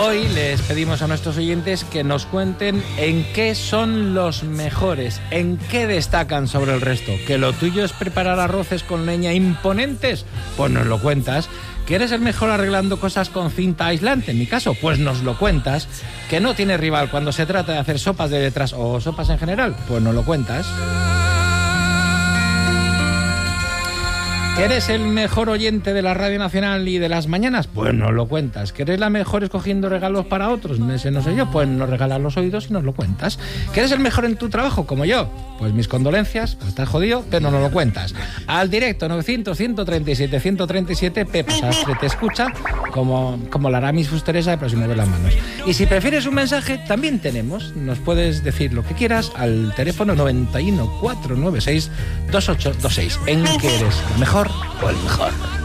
Hoy les pedimos a nuestros oyentes que nos cuenten en qué son los mejores, en qué destacan sobre el resto. ¿Que lo tuyo es preparar arroces con leña imponentes? Pues nos lo cuentas. ¿Que eres el mejor arreglando cosas con cinta aislante? En mi caso, pues nos lo cuentas. ¿Que no tienes rival cuando se trata de hacer sopas de letras o sopas en general? Pues nos lo cuentas. ¿Que eres el mejor oyente de la Radio Nacional y de las mañanas? Pues nos lo cuentas. ¿Que eres la mejor escogiendo regalos para otros? Ese no sé yo, pues nos regalas los oídos y nos lo cuentas. ¿Que eres el mejor en tu trabajo, como yo? Pues mis condolencias, pues estás jodido, pero no lo cuentas. Al directo, 900-137-137, Pepa Sastre te escucha, como la Aramis Fusteresa de Próximo de las Manos. Y si prefieres un mensaje, también tenemos. Nos puedes decir lo que quieras al teléfono 91 496 2826. ¿En qué eres el mejor o el mejor?